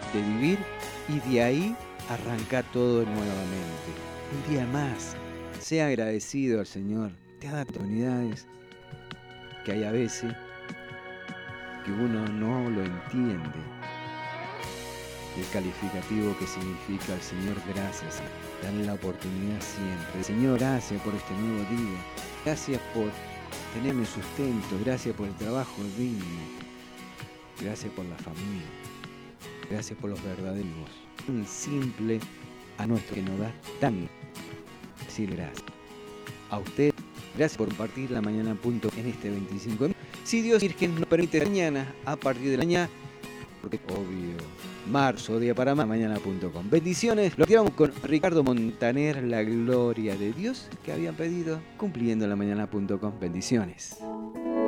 de vivir y de ahí arrancar todo nuevamente. Un día más. Sea agradecido al Señor. Te da oportunidades que hay a veces que uno no lo entiende. El calificativo que significa al Señor gracias. Darle la oportunidad siempre. Señor, gracias por este nuevo día. Gracias por tenerme sustento. Gracias por el trabajo digno. Gracias por la familia. Gracias por los verdaderos. Muy simple a nuestro que nos da tan. Decir gracias. A usted, gracias por compartir la mañana punto en este 25. Si Dios Virgen nos permite mañana, a partir de la mañana, porque obvio, marzo, día para más, mañana.com. Bendiciones, lo que vamos con Ricardo Montaner, la gloria de Dios que habían pedido, cumpliendo la mañana.com. Bendiciones.